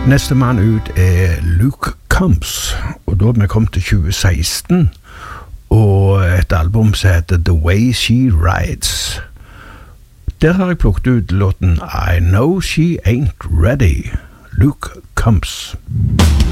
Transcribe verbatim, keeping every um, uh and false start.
Neste mann ut er Luke Combs, og da har vi kommet til tjue seksten, og et album som heter The Way She Rides. Der har jeg plukket ut låten I Know She Ain't Ready, Luke Combs.